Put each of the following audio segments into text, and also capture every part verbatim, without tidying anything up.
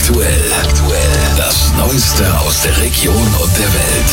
Aktuell. Das Neueste aus der Region und der Welt.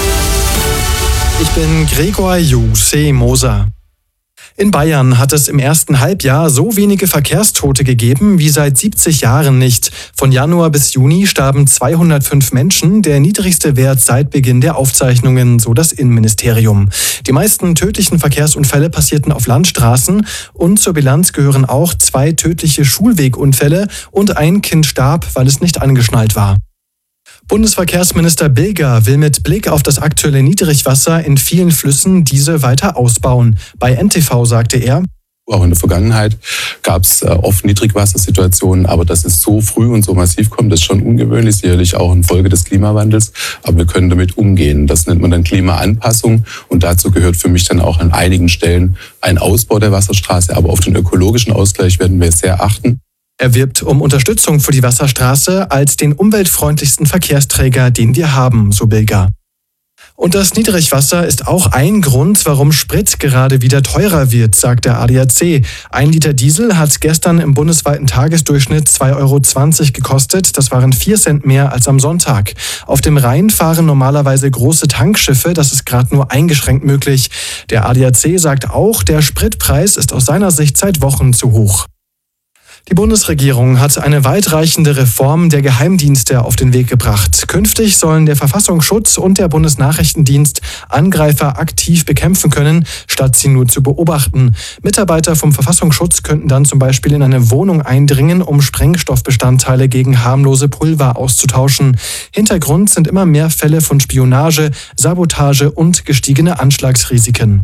Ich bin Gregor Juse Moser. In Bayern hat es im ersten Halbjahr so wenige Verkehrstote gegeben wie seit siebzig Jahren nicht. Von Januar bis Juni starben zweihundertfünf Menschen, der niedrigste Wert seit Beginn der Aufzeichnungen, so das Innenministerium. Die meisten tödlichen Verkehrsunfälle passierten auf Landstraßen und zur Bilanz gehören auch zwei tödliche Schulwegunfälle und ein Kind starb, weil es nicht angeschnallt war. Bundesverkehrsminister Bilger will mit Blick auf das aktuelle Niedrigwasser in vielen Flüssen diese weiter ausbauen. Bei N T V sagte er: Auch in der Vergangenheit gab es oft Niedrigwassersituationen, aber dass es so früh und so massiv kommt, ist schon ungewöhnlich, sicherlich auch in Folge des Klimawandels. Aber wir können damit umgehen. Das nennt man dann Klimaanpassung und dazu gehört für mich dann auch an einigen Stellen ein Ausbau der Wasserstraße. Aber auf den ökologischen Ausgleich werden wir sehr achten. Er wirbt um Unterstützung für die Wasserstraße als den umweltfreundlichsten Verkehrsträger, den wir haben, so Bilger. Und das Niedrigwasser ist auch ein Grund, warum Sprit gerade wieder teurer wird, sagt der A D A C. Ein Liter Diesel hat gestern im bundesweiten Tagesdurchschnitt zwei Euro zwanzig gekostet. Das waren vier Cent mehr als am Sonntag. Auf dem Rhein fahren normalerweise große Tankschiffe. Das ist gerade nur eingeschränkt möglich. Der A D A C sagt auch, der Spritpreis ist aus seiner Sicht seit Wochen zu hoch. Die Bundesregierung hat eine weitreichende Reform der Geheimdienste auf den Weg gebracht. Künftig sollen der Verfassungsschutz und der Bundesnachrichtendienst Angreifer aktiv bekämpfen können, statt sie nur zu beobachten. Mitarbeiter vom Verfassungsschutz könnten dann zum Beispiel in eine Wohnung eindringen, um Sprengstoffbestandteile gegen harmlose Pulver auszutauschen. Hintergrund sind immer mehr Fälle von Spionage, Sabotage und gestiegene Anschlagsrisiken.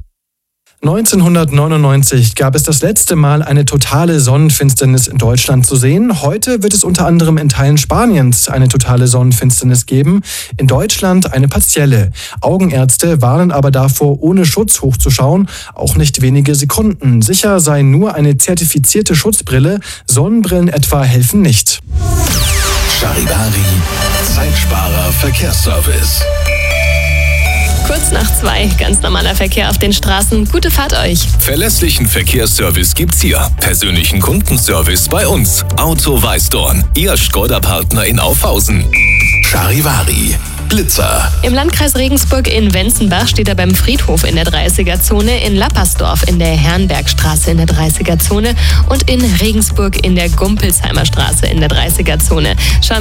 neunzehnhundertneunundneunzig gab es das letzte Mal eine totale Sonnenfinsternis in Deutschland zu sehen. Heute wird es unter anderem in Teilen Spaniens eine totale Sonnenfinsternis geben, in Deutschland eine partielle. Augenärzte warnen aber davor, ohne Schutz hochzuschauen, auch nicht wenige Sekunden. Sicher sei nur eine zertifizierte Schutzbrille, Sonnenbrillen etwa helfen nicht. Charivari, Zeitsparer Verkehrsservice. Kurz nach zwei, ganz normaler Verkehr auf den Straßen. Gute Fahrt euch. Verlässlichen Verkehrsservice gibt's hier. Persönlichen Kundenservice bei uns. Auto Weißdorn, Ihr Skoda-Partner in Aufhausen. Charivari, Blitzer. Im Landkreis Regensburg in Wenzenbach steht er beim Friedhof in der dreißiger-Zone, in Lappersdorf in der Herrenbergstraße in der dreißiger-Zone und in Regensburg in der Gumpelsheimer Straße in der dreißiger-Zone. Schauen